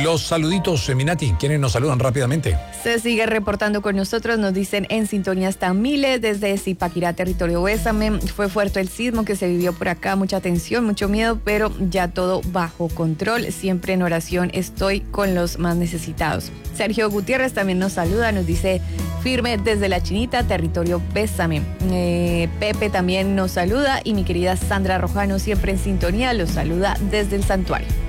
los saluditos, Minati, ¿quiénes nos saludan rápidamente? Se sigue reportando con nosotros, nos dicen en sintonía están Miles, desde Zipaquirá, territorio Bésame. Fue fuerte el sismo que se vivió por acá, mucha tensión, mucho miedo, pero ya todo bajo control. Siempre en oración estoy con los más necesitados. Sergio Gutiérrez también nos saluda, nos dice firme desde La Chinita, territorio Bésame. Pepe también nos saluda y mi querida Sandra Rojano, siempre en sintonía, los saluda desde el santuario.